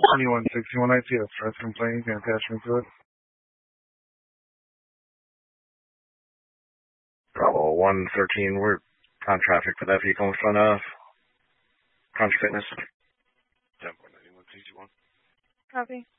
2161 IT, that's first complaint. You can attach me to it. Bravo 113, we're on traffic for that vehicle in front of Country Fitness. 10.9161. Copy.